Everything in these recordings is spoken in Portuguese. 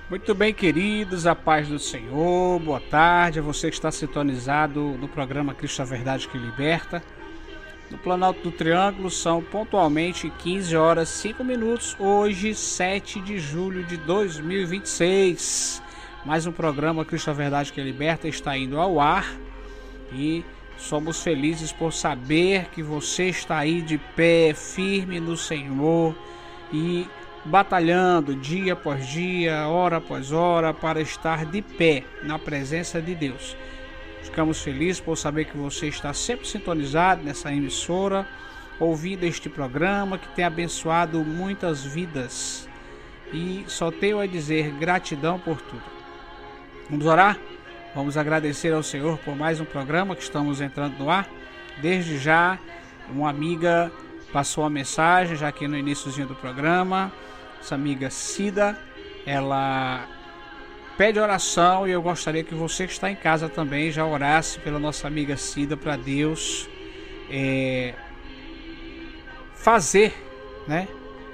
Muito bem, queridos, a paz do Senhor, boa tarde a você que está sintonizado no programa Cristo a Verdade que Liberta. No Planalto do Triângulo são pontualmente 15 horas 5 minutos, hoje 7 de julho de 2026. Mais um programa Cristo a Verdade que Liberta está indo ao ar e somos felizes por saber que você está aí de pé, firme no Senhor e batalhando dia após dia, hora após hora, para estar de pé na presença de Deus. Ficamos felizes por saber que você está sempre sintonizado nessa emissora, ouvindo este programa que tem abençoado muitas vidas. E só tenho a dizer gratidão por tudo. Vamos orar? Vamos agradecer ao Senhor por mais um programa que estamos entrando no ar. Desde já, uma amiga passou a mensagem, já aqui no iníciozinho do programa. Essa amiga Cida, ela pede oração e eu gostaria que você que está em casa também já orasse pela nossa amiga Cida, para Deus fazer, né,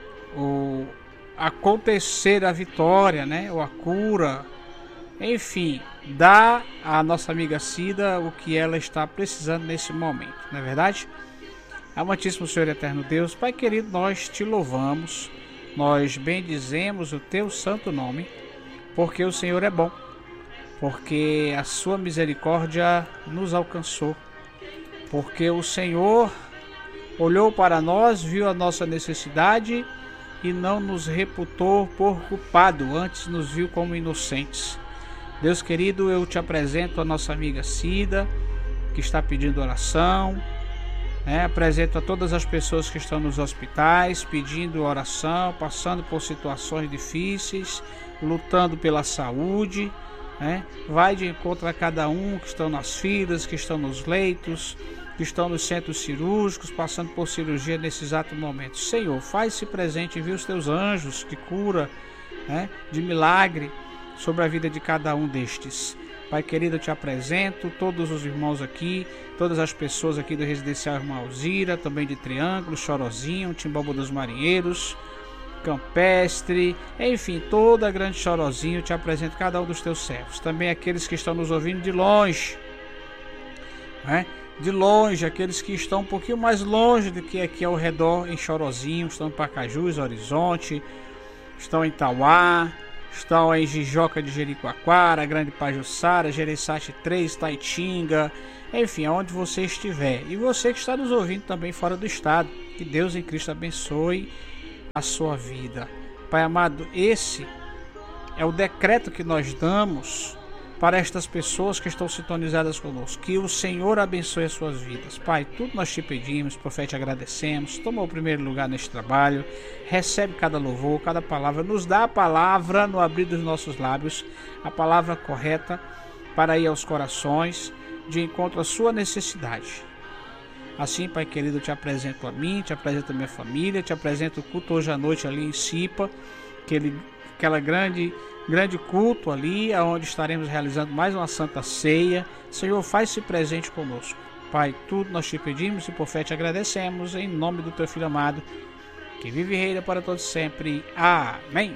acontecer a vitória, né, ou a cura, enfim, dá à nossa amiga Cida o que ela está precisando nesse momento, não é verdade? Amantíssimo Senhor eterno Deus, Pai querido, nós te louvamos. Nós bendizemos o teu santo nome, porque o Senhor é bom, porque a sua misericórdia nos alcançou, porque o Senhor olhou para nós, viu a nossa necessidade e não nos reputou por culpado, antes nos viu como inocentes. Deus querido, eu te apresento a nossa amiga Cida, que está pedindo oração. Apresento a todas as pessoas que estão nos hospitais pedindo oração, passando por situações difíceis, lutando pela saúde, vai de encontro a cada um que estão nas filas, que estão nos leitos, que estão nos centros cirúrgicos, passando por cirurgia nesse exato momento. Senhor, faz-se presente, envia os teus anjos de cura, de milagre sobre a vida de cada um destes. Pai querido, eu te apresento todos os irmãos aqui, todas as pessoas aqui do Residencial Irmã Alzira, também de Triângulo, Chorozinho, Timbombo dos Marinheiros, Campestre, enfim, toda a grande Chorozinho, eu te apresento cada um dos teus servos. Também aqueles que estão nos ouvindo de longe, de longe, aqueles que estão um pouquinho mais longe do que aqui ao redor em Chorozinho, estão em Pacajus, Horizonte, estão em Tauá, estão em Jijoca de Jericoacoara, Grande Pajuçara, Jereissati 3, Taitinga, enfim, aonde você estiver. E você que está nos ouvindo também fora do estado, que Deus em Cristo abençoe a sua vida. Pai amado, esse é o decreto que nós damos para estas pessoas que estão sintonizadas conosco. Que o Senhor abençoe as suas vidas. Pai, tudo nós te pedimos, profeta, agradecemos. Toma o primeiro lugar neste trabalho. Recebe cada louvor, cada palavra. Nos dá a palavra no abrir dos nossos lábios, a palavra correta para ir aos corações, de encontro à sua necessidade. Assim, Pai querido, eu te apresento a mim, te apresento a minha família, te apresento o culto hoje à noite ali em Cipa, aquela grande culto ali, onde estaremos realizando mais uma Santa Ceia. Senhor, faz-se presente conosco. Pai, tudo nós te pedimos e por fé te agradecemos, em nome do teu Filho amado, que vive e reina para todos sempre. Amém.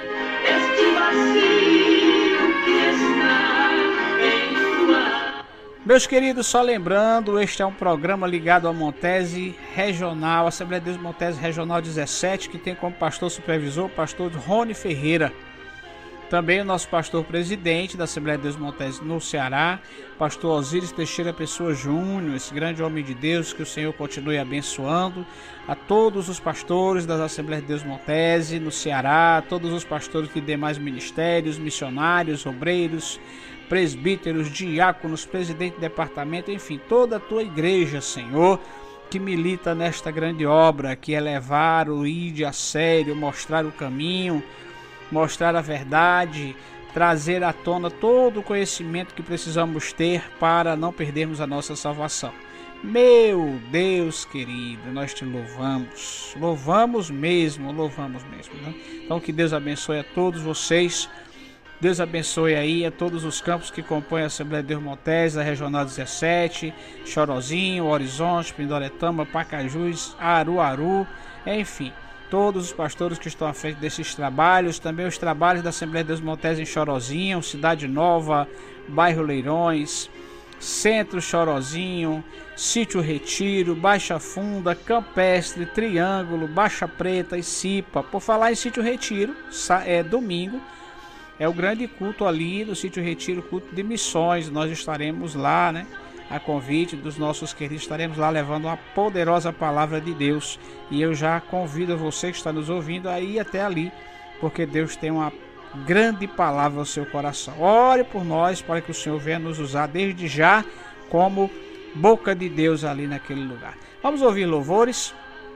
Meus queridos, só lembrando, este é um programa ligado ao Montese Regional, Assembleia de Deus Montese Regional 17, que tem como pastor supervisor o pastor Rony Ferreira. Também o nosso pastor presidente da Assembleia de Deus Montese no Ceará, pastor Osíris Teixeira Pessoa Júnior, esse grande homem de Deus, que o Senhor continue abençoando. A todos os pastores das Assembleias de Deus Montese no Ceará, a todos os pastores de demais ministérios, missionários, obreiros, presbíteros, diáconos, presidente de departamento, enfim, toda a tua igreja, Senhor, que milita nesta grande obra, que é levar o ide a sério, mostrar o caminho, mostrar a verdade, trazer à tona todo o conhecimento que precisamos ter para não perdermos a nossa salvação. Meu Deus querido, nós te louvamos mesmo, né? Então que Deus abençoe a todos vocês, Deus abençoe aí a todos os campos que compõem a Assembleia de Deus Montese, a Regional 17, Chorozinho, Horizonte, Pindoretama, Pacajus, Aruaru, enfim, todos os pastores que estão à frente desses trabalhos, também os trabalhos da Assembleia de Deus Montes em Chorozinho, Cidade Nova, Bairro Leirões, Centro Chorozinho, Sítio Retiro, Baixa Funda, Campestre, Triângulo, Baixa Preta e Cipa. Por falar em Sítio Retiro, domingo é o grande culto ali no Sítio Retiro, culto de missões. Nós estaremos lá, né? A convite dos nossos queridos, estaremos lá levando uma poderosa palavra de Deus. E eu já convido você que está nos ouvindo a ir até ali, porque Deus tem uma grande palavra ao seu coração. Ore por nós para que o Senhor venha nos usar desde já como boca de Deus ali naquele lugar. Vamos ouvir louvores,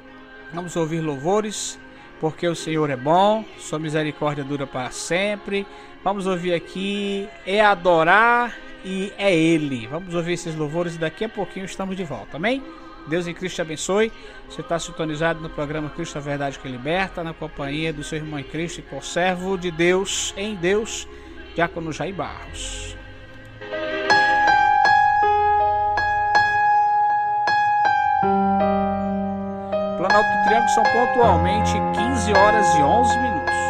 porque o Senhor é bom, sua misericórdia dura para sempre. Vamos ouvir aqui, é adorar e é Ele. Vamos ouvir esses louvores e daqui a pouquinho estamos de volta, amém? Deus em Cristo te abençoe. Você está sintonizado no programa Cristo a Verdade que Liberta, na companhia do seu irmão em Cristo e conservo de Deus em Deus, Diácono Jair Barros. Planalto do Triângulo são pontualmente 15 horas e 11 minutos.